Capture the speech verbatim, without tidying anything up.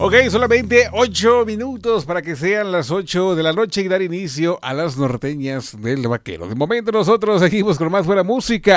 Ok, solamente ocho minutos para que sean las ocho de la noche y dar inicio a las norteñas del vaquero. De momento nosotros seguimos con más buena música.